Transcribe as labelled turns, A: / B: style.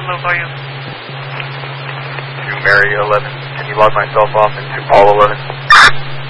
A: low for you.
B: To Mary 11. Can you log myself off into all 11?